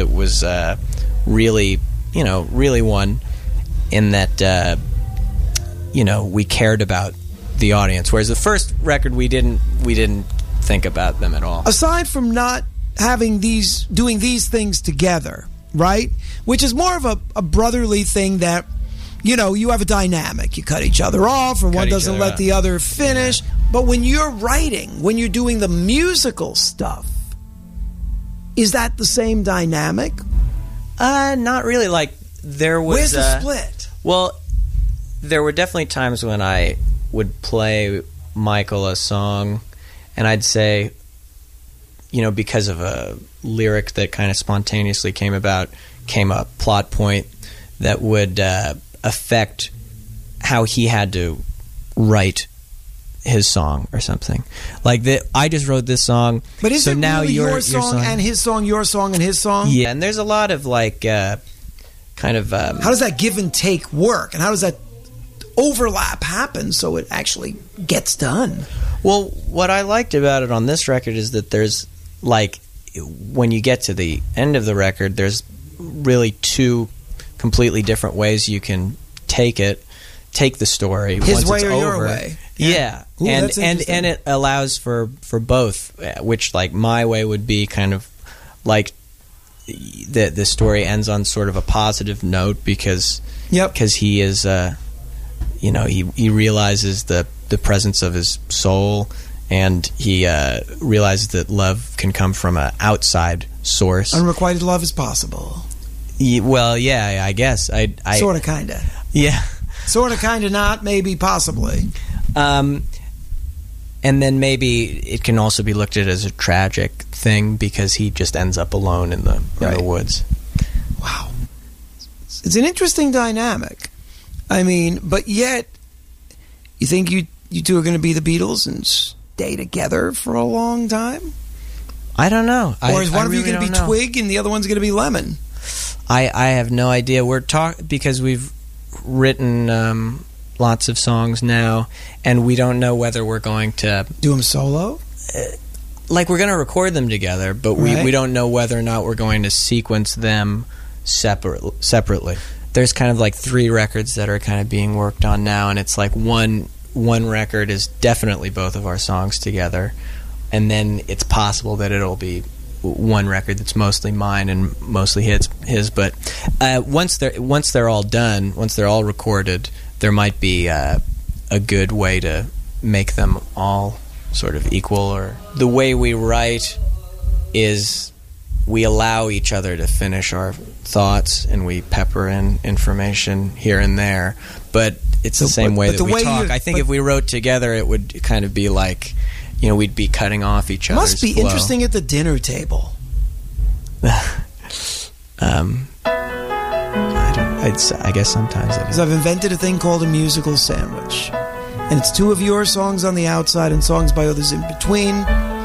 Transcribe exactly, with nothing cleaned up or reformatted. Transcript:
that was uh, really, you know, really one in that, uh, you know, we cared about the audience. Whereas the first record, we didn't, we didn't think about them at all. Aside from not having these, doing these things together, right? Which is more of a, a brotherly thing that, you know, you have a dynamic. You cut each other off, or one doesn't let the other finish. Yeah. But when you're writing, when you're doing the musical stuff, is that the same dynamic? Uh, not really. Like, there was... Where's the uh, split? Well, there were definitely times when I would play Michael a song, and I'd say, you know, because of a lyric that kind of spontaneously came about, came a plot point that would uh, affect how he had to write his song or something. Like, the, I just wrote this song, but is so it now really your, your song, your song and his song, your song and his song? Yeah, and there's a lot of, like, uh, kind of... Um, how does that give and take work? And how does that overlap happen so it actually gets done? Well, what I liked about it on this record is that there's, like, when you get to the end of the record, there's really two completely different ways you can take it, take the story. His once way it's or over. your way. Yeah, yeah. Ooh, and and and it allows for for both, which, like, my way would be kind of like the the story ends on sort of a positive note because yep. because he is uh you know he he realizes the the presence of his soul, and he uh, realizes that love can come from an outside source. Unrequited love is possible. Yeah, well, yeah, I guess I, I sort of, kind of. Yeah, sort of, kind of, not, maybe, possibly. Um, and then maybe it can also be looked at as a tragic thing because he just ends up alone in the in right. the woods. Wow, it's an interesting dynamic. I mean, but yet, you think you you two are going to be the Beatles and stay together for a long time? I don't know. Or is I, one I of really you going to be know. Twig and the other one's going to be Lemon? I, I have no idea. We're talk because we've written um, lots of songs now, and we don't know whether we're going to do them solo. Uh, like, we're going to record them together, but we, right. we don't know whether or not we're going to sequence them separate separately. There's kind of like three records that are kind of being worked on now, and it's like one one record is definitely both of our songs together, and then it's possible that it'll be one record that's mostly mine and mostly his. His, but uh, once they're once they're all done, once they're all recorded, there might be uh, a good way to make them all sort of equal. Or the way we write is we allow each other to finish our thoughts, and we pepper in information here and there. But it's the so, same but, way but that we way talk. I think if we wrote together, it would kind of be like, you know, we'd be cutting off each other's Must be flow. Interesting at the dinner table. um, I, don't, I'd, I guess sometimes it is. Because I've invented a thing called a musical sandwich. And it's two of your songs on the outside and songs by others in between.